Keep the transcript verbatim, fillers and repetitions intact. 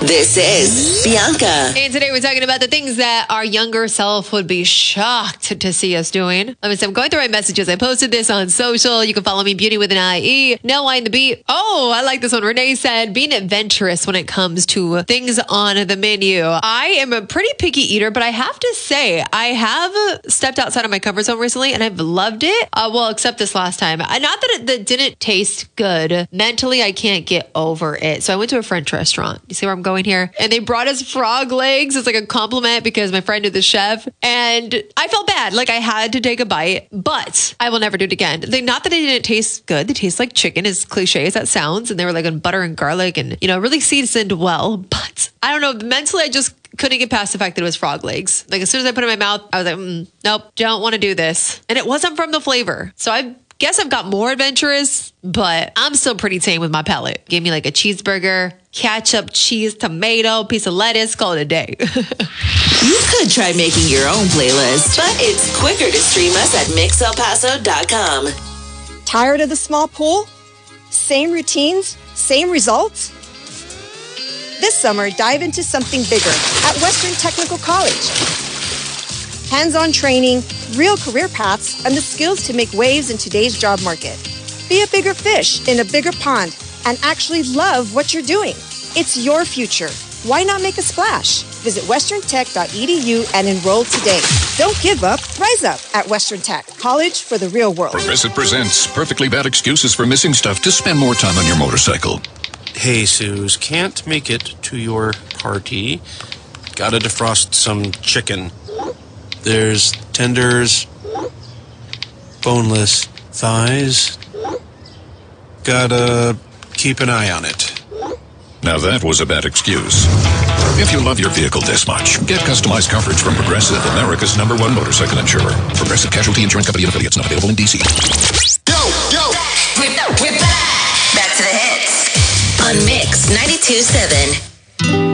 This is Bianca. And today we're talking about the things that our younger self would be shocked to see us doing. Let me see, I'm going through my messages. I posted this on social. You can follow me, Beauty with an I E. No I in the beat. Oh, I like this one. Renee said, being adventurous when it comes to things on the menu. I am a pretty picky eater, but I have to say, I have stepped outside of my comfort zone recently and I've loved it. Uh, well, except this last time. Uh, Not that it that didn't taste good. Mentally, I can't get over it. So I went to a French restaurant. You see where I'm going here? And they brought us frog legs. It's like a compliment because my friend is the chef. And I felt bad. Like I had to take a bite, but I will never do it again. They, not that it didn't taste good. They taste like chicken, as cliche as that sounds. And they were like on butter and garlic and, you know, really seasoned well. But I don't know. Mentally, I just couldn't get past the fact that it was frog legs. Like as soon as I put it in my mouth, I was like, mm, nope, don't want to do this. And it wasn't from the flavor. So I guess I've got more adventurous, but I'm still pretty tame with my palate. Gave me like a cheeseburger, ketchup, cheese, tomato, piece of lettuce, call it a day. You could try making your own playlist, but it's quicker to stream us at mix el paso dot com. Tired of the small pool? Same routines? Same results? This summer, dive into something bigger at Western Technical College. Hands-on training, real career paths, and the skills to make waves in today's job market. Be a bigger fish in a bigger pond and actually love what you're doing. It's your future. Why not make a splash? Visit western tech dot e d u and enroll today. Don't give up, rise up at Western Tech, college for the real world. Progressive presents perfectly bad excuses for missing stuff to spend more time on your motorcycle. Hey, Suze, can't make it to your party. Gotta defrost some chicken. There's tenders, boneless thighs. Gotta keep an eye on it. Now that was a bad excuse. If you love your vehicle this much, get customized coverage from Progressive, America's number one motorcycle insurer. Progressive Casualty Insurance Company and affiliates, not available in D C. Yo, yo, we're, we're back. Back to the hits on Mix ninety-two point seven.